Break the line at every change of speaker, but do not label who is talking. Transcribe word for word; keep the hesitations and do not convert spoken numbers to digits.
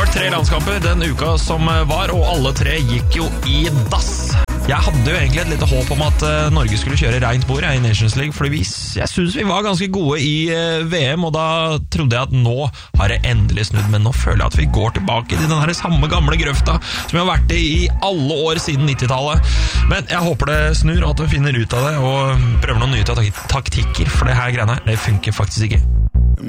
tre landskamper den uka som var, og alle tre gikk jo i dass. Jeg hadde jo egentlig et lite håp om at Norge skulle kjøre rent bord i Nations League, fordi vi, jeg synes vi var ganske gode i V M, og da trodde jeg at nå har det endelig snudd, men nå føler jeg at vi går tilbake til den her samme gamle grøfta som vi har vært i i alle år siden nittitallet. Men jeg håper det snur, og at vi finner ut av det, og prøver noen nye taktikker, for det her greiene, det funker faktisk ikke.